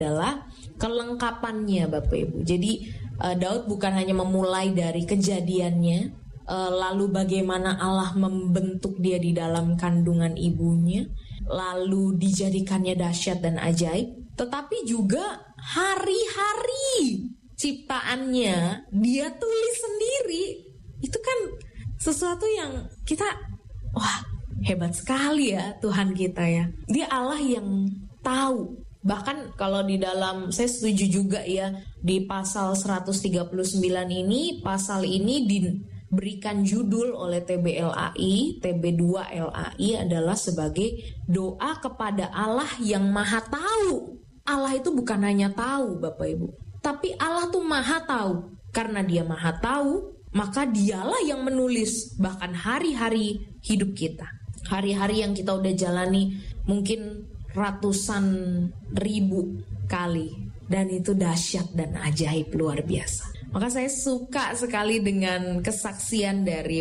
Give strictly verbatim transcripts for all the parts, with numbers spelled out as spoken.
adalah kelengkapannya Bapak Ibu. Jadi uh, Daud bukan hanya memulai dari kejadiannya, uh, lalu bagaimana Allah membentuk dia di dalam kandungan ibunya, lalu dijadikannya dahsyat dan ajaib, tetapi juga hari-hari ciptaannya dia tulis sendiri. Itu kan sesuatu yang kita, wah hebat sekali ya Tuhan kita ya. Dia Allah yang tahu. Bahkan kalau di dalam, saya setuju juga ya, di pasal seratus tiga puluh sembilan ini, pasal ini diberikan judul oleh T B L A I, T B dua L A I adalah sebagai doa kepada Allah yang maha tahu. Allah itu bukan hanya tahu Bapak Ibu, tapi Allah tuh maha tahu. Karena dia maha tahu, maka dialah yang menulis bahkan hari-hari hidup kita. Hari-hari yang kita udah jalani mungkin ratusan ribu kali, dan itu dahsyat dan ajaib luar biasa. Maka saya suka sekali dengan kesaksian dari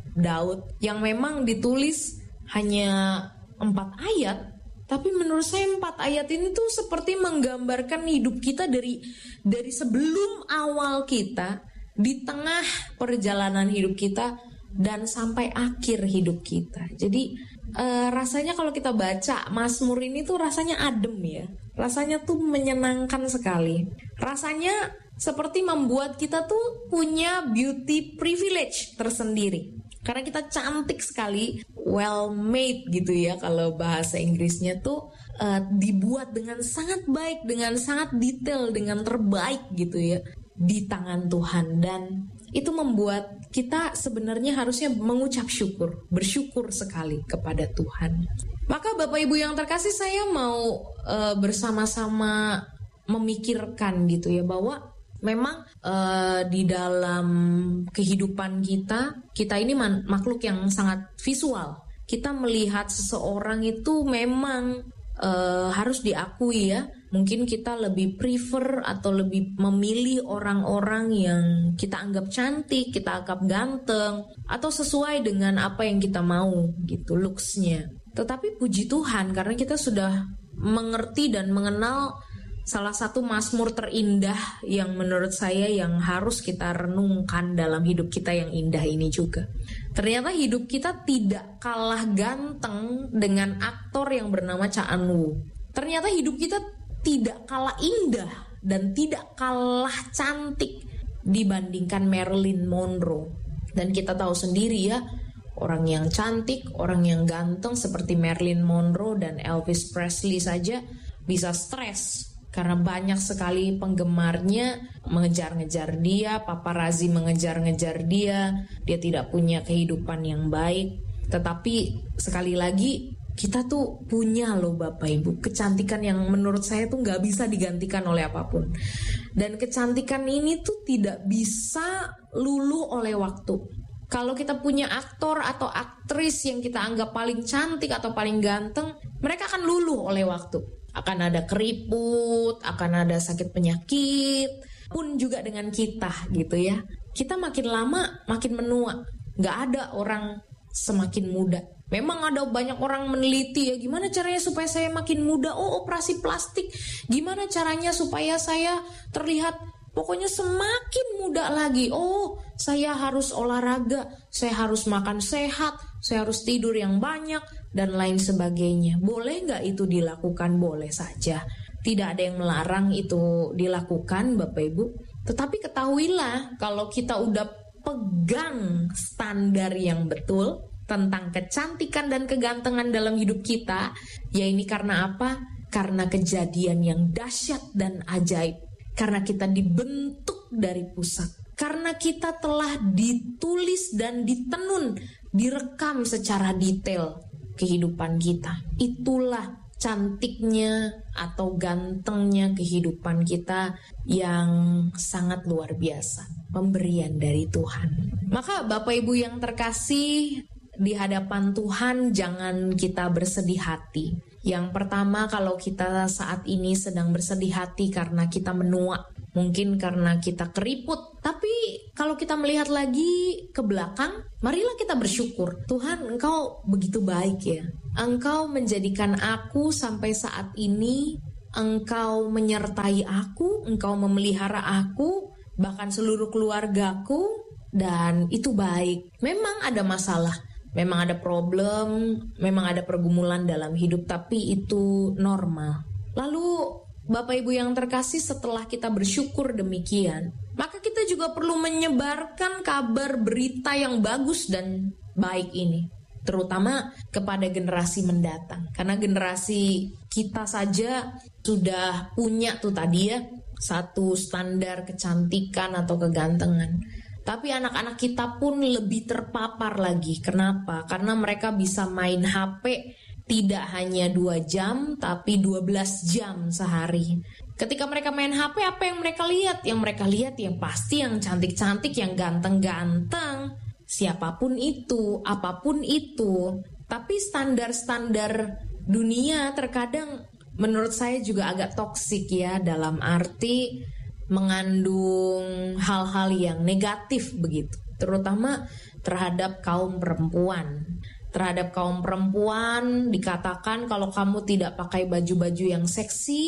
Daud yang memang ditulis hanya empat ayat, tapi menurut saya empat ayat ini tuh seperti menggambarkan hidup kita dari dari sebelum awal kita, di tengah perjalanan hidup kita, dan sampai akhir hidup kita. Jadi Uh, rasanya kalau kita baca Mazmur ini tuh rasanya adem ya, rasanya tuh menyenangkan sekali, rasanya seperti membuat kita tuh punya beauty privilege tersendiri, karena kita cantik sekali, well made gitu ya kalau bahasa Inggrisnya tuh, uh, dibuat dengan sangat baik, dengan sangat detail, dengan terbaik gitu ya di tangan Tuhan. Dan itu membuat kita sebenarnya harusnya mengucap syukur, bersyukur sekali kepada Tuhan. Maka Bapak Ibu yang terkasih, saya mau uh, bersama-sama memikirkan gitu ya, bahwa memang uh, di dalam kehidupan kita, kita ini man- makhluk yang sangat visual. Kita melihat seseorang itu memang Uh, harus diakui ya, mungkin kita lebih prefer atau lebih memilih orang-orang yang kita anggap cantik, kita anggap ganteng, atau sesuai dengan apa yang kita mau gitu looks-nya. Tetapi puji Tuhan, karena kita sudah mengerti dan mengenal salah satu mazmur terindah yang menurut saya yang harus kita renungkan dalam hidup kita yang indah ini juga. Ternyata hidup kita tidak kalah ganteng dengan aktor yang bernama Cha Eun-woo. Ternyata hidup kita tidak kalah indah dan tidak kalah cantik dibandingkan Marilyn Monroe. Dan kita tahu sendiri ya, orang yang cantik, orang yang ganteng seperti Marilyn Monroe dan Elvis Presley saja bisa stres karena banyak sekali penggemarnya mengejar-ngejar dia, paparazzi mengejar-ngejar dia, dia tidak punya kehidupan yang baik. Tetapi sekali lagi, kita tuh punya loh Bapak Ibu, kecantikan yang menurut saya tuh gak bisa digantikan oleh apapun. Dan kecantikan ini tuh tidak bisa luluh oleh waktu. Kalau kita punya aktor atau aktris yang kita anggap paling cantik atau paling ganteng, mereka akan luluh oleh waktu. Akan ada keriput, akan ada sakit penyakit, pun juga dengan kita gitu ya. Kita makin lama makin menua, gak ada orang semakin muda. Memang ada banyak orang meneliti ya, gimana caranya supaya saya makin muda? Oh, operasi plastik. Gimana caranya supaya saya terlihat pokoknya semakin muda lagi? Oh, saya harus olahraga, saya harus makan sehat, saya harus tidur yang banyak, dan lain sebagainya. Boleh gak itu dilakukan? Boleh saja. Tidak ada yang melarang itu dilakukan Bapak Ibu. Tetapi ketahuilah, kalau kita udah pegang standar yang betul tentang kecantikan dan kegantengan dalam hidup kita, ya ini karena apa? Karena kejadian yang dahsyat dan ajaib. Karena kita dibentuk dari pusat. Karena kita telah ditulis dan ditenun, direkam secara detail kehidupan kita. Itulah cantiknya atau gantengnya kehidupan kita yang sangat luar biasa. Pemberian dari Tuhan. Maka Bapak Ibu yang terkasih, di hadapan Tuhan jangan kita bersedih hati. Yang pertama, kalau kita saat ini sedang bersedih hati karena kita menua, mungkin karena kita keriput, tapi kalau kita melihat lagi ke belakang, marilah kita bersyukur. Tuhan, Engkau begitu baik ya. Engkau menjadikan aku sampai saat ini, Engkau menyertai aku, Engkau memelihara aku, bahkan seluruh keluargaku, dan itu baik. Memang ada masalah, memang ada problem, memang ada pergumulan dalam hidup, tapi itu normal. Lalu Bapak Ibu yang terkasih, setelah kita bersyukur demikian, maka kita juga perlu menyebarkan kabar berita yang bagus dan baik ini, terutama kepada generasi mendatang. Karena generasi kita saja sudah punya tuh tadi ya, satu standar kecantikan atau kegantengan. Tapi anak-anak kita pun lebih terpapar lagi. Kenapa? Karena mereka bisa main H P tidak hanya dua jam, tapi dua belas jam sehari. Ketika mereka main H P, apa yang mereka lihat? Yang mereka lihat yang pasti yang cantik-cantik, yang ganteng-ganteng. Siapapun itu, apapun itu. Tapi standar-standar dunia terkadang menurut saya juga agak toksik ya, dalam arti mengandung hal-hal yang negatif begitu. Terutama terhadap kaum perempuan. Terhadap kaum perempuan dikatakan kalau kamu tidak pakai baju-baju yang seksi,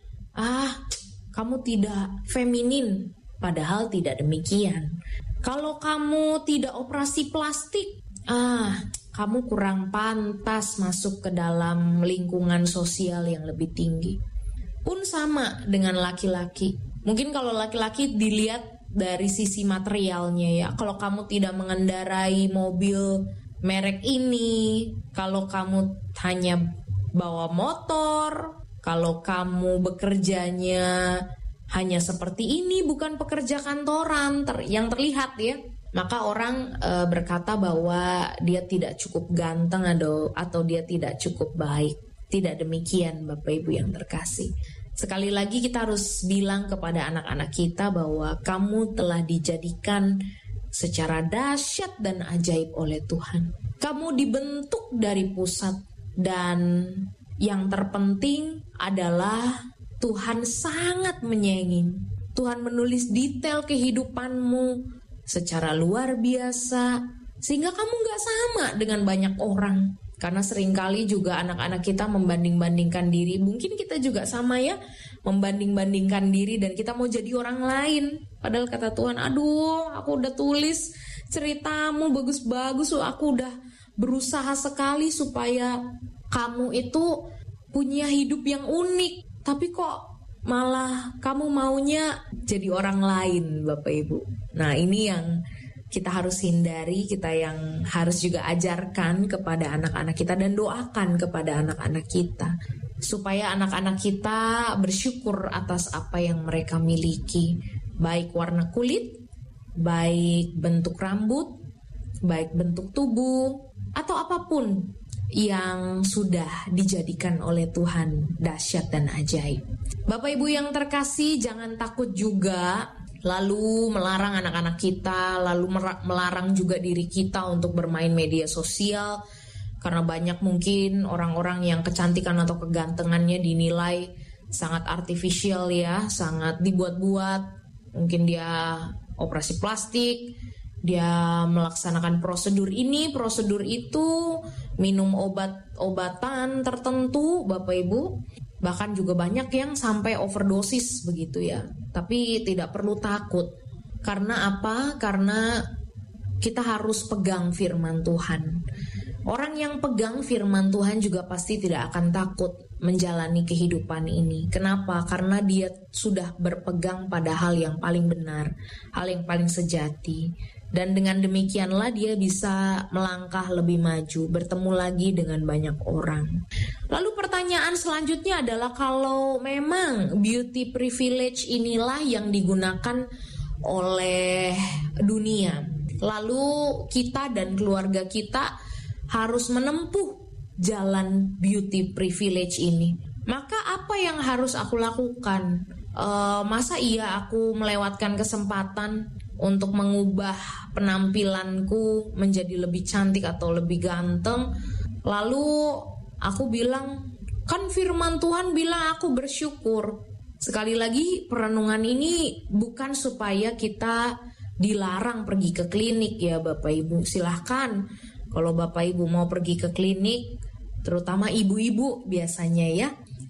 ah, kamu tidak feminin. Padahal tidak demikian. Kalau kamu tidak operasi plastik, ah, kamu kurang pantas masuk ke dalam lingkungan sosial yang lebih tinggi. Pun sama dengan laki-laki. Mungkin kalau laki-laki dilihat dari sisi materialnya ya. Kalau kamu tidak mengendarai mobil merek ini, kalau kamu hanya bawa motor, kalau kamu bekerjanya hanya seperti ini, bukan pekerja kantoran ter- yang terlihat ya, maka orang e, berkata bahwa dia tidak cukup ganteng atau, atau dia tidak cukup baik. Tidak demikian Bapak Ibu yang terkasih. Sekali lagi kita harus bilang kepada anak-anak kita bahwa kamu telah dijadikan secara dahsyat dan ajaib oleh Tuhan. Kamu dibentuk dari pusat, dan yang terpenting adalah Tuhan sangat menyayangi. Tuhan menulis detail kehidupanmu secara luar biasa, sehingga kamu gak sama dengan banyak orang. Karena seringkali juga anak-anak kita membanding-bandingkan diri. Mungkin kita juga sama ya, membanding-bandingkan diri dan kita mau jadi orang lain. Padahal kata Tuhan, aduh aku udah tulis ceritamu bagus-bagus, aku udah berusaha sekali supaya kamu itu punya hidup yang unik. Tapi kok malah kamu maunya jadi orang lain Bapak Ibu. Nah ini yang kita harus hindari, kita yang harus juga ajarkan kepada anak-anak kita dan doakan kepada anak-anak kita. Supaya anak-anak kita bersyukur atas apa yang mereka miliki. Baik warna kulit, baik bentuk rambut, baik bentuk tubuh, atau apapun yang sudah dijadikan oleh Tuhan dahsyat dan ajaib. Bapak Ibu yang terkasih, jangan takut juga lalu melarang anak-anak kita, lalu melarang juga diri kita untuk bermain media sosial. Karena banyak mungkin orang-orang yang kecantikan atau kegantengannya dinilai sangat artifisial ya, sangat dibuat-buat. Mungkin dia operasi plastik, dia melaksanakan prosedur ini, prosedur itu, minum obat-obatan tertentu Bapak Ibu. Bahkan juga banyak yang sampai overdosis begitu ya. Tapi tidak perlu takut. Karena apa? Karena kita harus pegang firman Tuhan. Orang yang pegang firman Tuhan juga pasti tidak akan takut menjalani kehidupan ini. Kenapa? Karena dia sudah berpegang pada hal yang paling benar, hal yang paling sejati. Dan dengan demikianlah dia bisa melangkah lebih maju, bertemu lagi dengan banyak orang. Lalu pertanyaan selanjutnya adalah, kalau memang beauty privilege inilah yang digunakan oleh dunia, lalu kita dan keluarga kita harus menempuh jalan beauty privilege ini, maka apa yang harus aku lakukan? E, masa iya aku melewatkan kesempatan untuk mengubah penampilanku menjadi lebih cantik atau lebih ganteng? Lalu aku bilang, kan firman Tuhan bilang aku bersyukur. Sekali lagi, perenungan ini bukan supaya kita dilarang pergi ke klinik ya Bapak Ibu. Silahkan kalau Bapak Ibu mau pergi ke klinik, terutama ibu-ibu biasanya ya,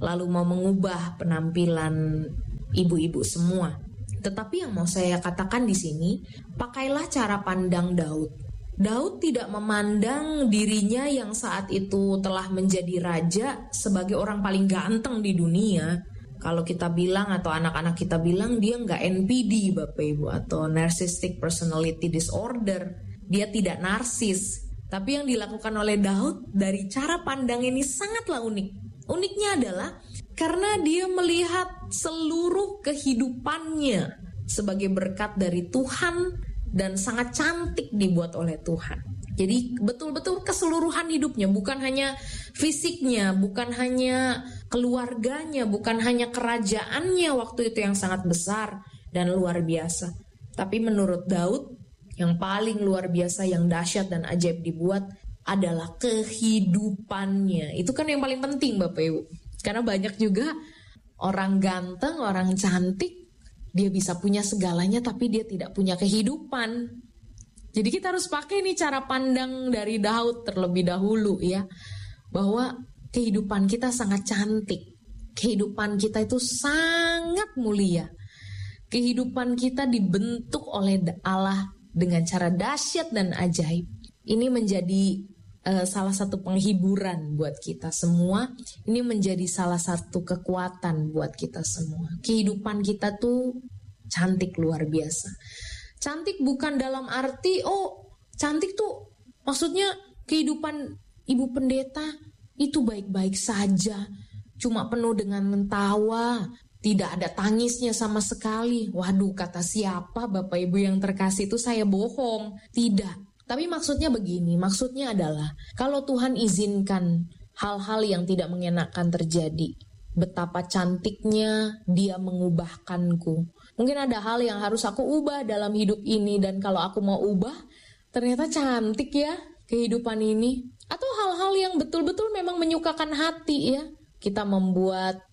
lalu mau mengubah penampilan ibu-ibu semua. Tetapi yang mau saya katakan di sini, pakailah cara pandang Daud. Daud tidak memandang dirinya yang saat itu telah menjadi raja sebagai orang paling ganteng di dunia. Kalau kita bilang atau anak-anak kita bilang dia nggak N P D Bapak Ibu atau Narcissistic Personality Disorder. Dia tidak narsis. Tapi yang dilakukan oleh Daud dari cara pandang ini sangatlah unik. Uniknya adalah karena dia melihat seluruh kehidupannya sebagai berkat dari Tuhan dan sangat cantik dibuat oleh Tuhan. Jadi betul-betul keseluruhan hidupnya, bukan hanya fisiknya, bukan hanya keluarganya, bukan hanya kerajaannya waktu itu yang sangat besar dan luar biasa. Tapi menurut Daud, yang paling luar biasa, yang dahsyat dan ajaib dibuat adalah kehidupannya. Itu kan yang paling penting Bapak Ibu. Karena banyak juga orang ganteng, orang cantik, dia bisa punya segalanya tapi dia tidak punya kehidupan. Jadi kita harus pakai nih cara pandang dari Daud terlebih dahulu ya. Bahwa kehidupan kita sangat cantik. Kehidupan kita itu sangat mulia. Kehidupan kita dibentuk oleh Allah dengan cara dahsyat dan ajaib. Ini menjadi Uh, salah satu penghiburan buat kita semua. Ini menjadi salah satu kekuatan buat kita semua. Kehidupan kita tuh cantik luar biasa. Cantik bukan dalam arti oh cantik tuh maksudnya kehidupan ibu pendeta itu baik-baik saja, cuma penuh dengan tawa, tidak ada tangisnya sama sekali. Waduh, kata siapa Bapak Ibu yang terkasih, itu saya bohong. Tidak. Tapi maksudnya begini, maksudnya adalah kalau Tuhan izinkan hal-hal yang tidak mengenakan terjadi, betapa cantiknya Dia mengubahkanku. Mungkin ada hal yang harus aku ubah dalam hidup ini, dan kalau aku mau ubah, ternyata cantik ya kehidupan ini. Atau hal-hal yang betul-betul memang menyukakan hati ya. Kita membuat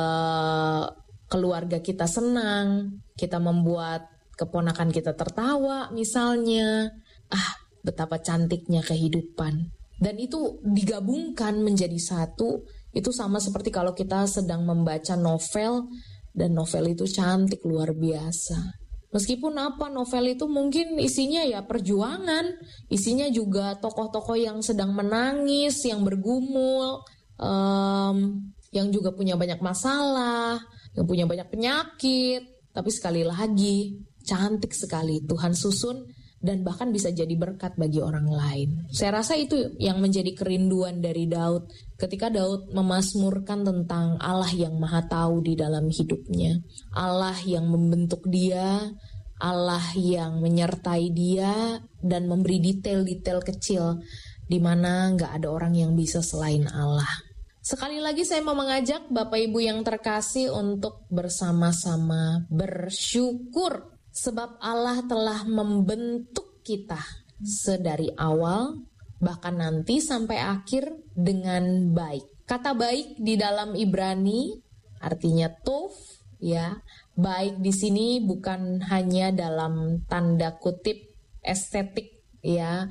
uh, keluarga kita senang, kita membuat keponakan kita tertawa misalnya. Ah, betapa cantiknya kehidupan. Dan itu digabungkan menjadi satu. Itu sama seperti kalau kita sedang membaca novel, dan novel itu cantik luar biasa. Meskipun apa, novel itu mungkin isinya ya perjuangan, isinya juga tokoh-tokoh yang sedang menangis, yang bergumul, um, yang juga punya banyak masalah, yang punya banyak penyakit. Tapi sekali lagi, cantik sekali Tuhan susun, dan bahkan bisa jadi berkat bagi orang lain. Saya rasa itu yang menjadi kerinduan dari Daud. Ketika Daud memazmurkan tentang Allah yang maha tahu di dalam hidupnya. Allah yang membentuk dia, Allah yang menyertai dia, dan memberi detail-detail kecil di mana gak ada orang yang bisa selain Allah. Sekali lagi saya mau mengajak Bapak Ibu yang terkasih untuk bersama-sama bersyukur. Sebab Allah telah membentuk kita sedari awal, bahkan nanti sampai akhir dengan baik. Kata baik di dalam Ibrani artinya tov, ya. Baik di sini bukan hanya dalam tanda kutip estetik, ya,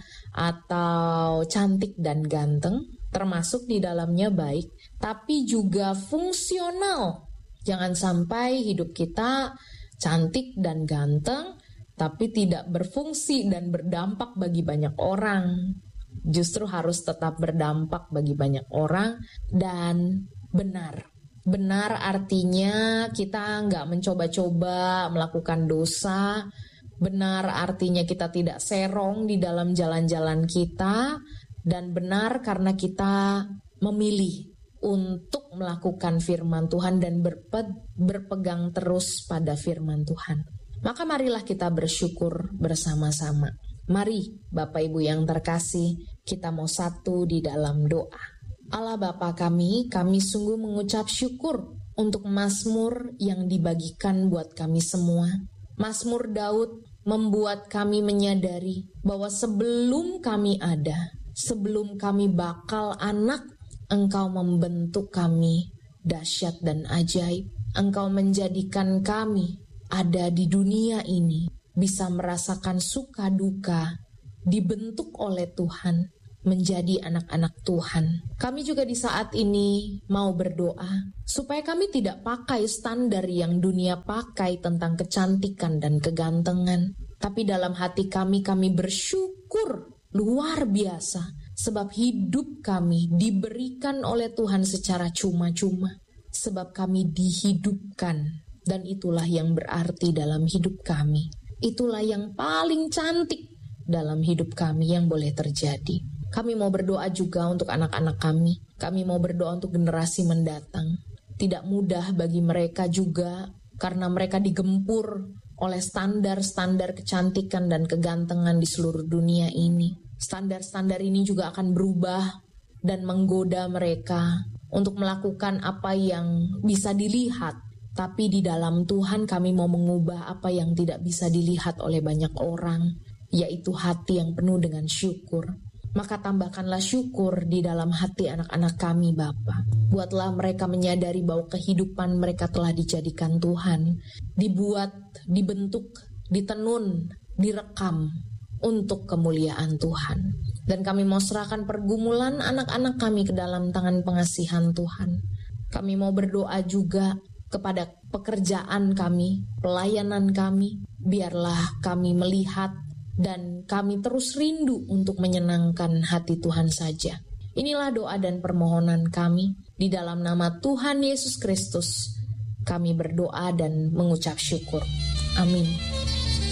atau cantik dan ganteng, termasuk di dalamnya baik, tapi juga fungsional. Jangan sampai hidup kita cantik dan ganteng, tapi tidak berfungsi dan berdampak bagi banyak orang. Justru harus tetap berdampak bagi banyak orang dan benar. Benar artinya kita nggak mencoba-coba melakukan dosa. Benar artinya kita tidak serong di dalam jalan-jalan kita. Dan benar karena kita memilih untuk melakukan firman Tuhan dan berpe- berpegang terus pada firman Tuhan. Maka marilah kita bersyukur bersama-sama. Mari Bapak Ibu yang terkasih, kita mau satu di dalam doa. Allah Bapa kami, kami sungguh mengucap syukur untuk mazmur yang dibagikan buat kami semua. Mazmur Daud membuat kami menyadari bahwa sebelum kami ada, sebelum kami bakal anak, Engkau membentuk kami dahsyat dan ajaib. Engkau menjadikan kami ada di dunia ini, bisa merasakan suka duka, dibentuk oleh Tuhan, menjadi anak-anak Tuhan. Kami juga di saat ini mau berdoa supaya kami tidak pakai standar yang dunia pakai tentang kecantikan dan kegantengan. Tapi dalam hati kami, kami bersyukur luar biasa sebab hidup kami diberikan oleh Tuhan secara cuma-cuma. Sebab kami dihidupkan dan itulah yang berarti dalam hidup kami. Itulah yang paling cantik dalam hidup kami yang boleh terjadi. Kami mau berdoa juga untuk anak-anak kami. Kami mau berdoa untuk generasi mendatang. Tidak mudah bagi mereka juga karena mereka digempur oleh standar-standar kecantikan dan kegantengan di seluruh dunia ini. Standar-standar ini juga akan berubah dan menggoda mereka untuk melakukan apa yang bisa dilihat. Tapi di dalam Tuhan kami mau mengubah apa yang tidak bisa dilihat oleh banyak orang, yaitu hati yang penuh dengan syukur. Maka tambahkanlah syukur di dalam hati anak-anak kami, Bapa. Buatlah mereka menyadari bahwa kehidupan mereka telah dijadikan Tuhan, dibuat, dibentuk, ditenun, direkam untuk kemuliaan Tuhan. Dan kami mau serahkan pergumulan anak-anak kami ke dalam tangan pengasihan Tuhan. Kami mau berdoa juga kepada pekerjaan kami, pelayanan kami. Biarlah kami melihat dan kami terus rindu untuk menyenangkan hati Tuhan saja. Inilah doa dan permohonan kami. Di dalam nama Tuhan Yesus Kristus, kami berdoa dan mengucap syukur. Amin.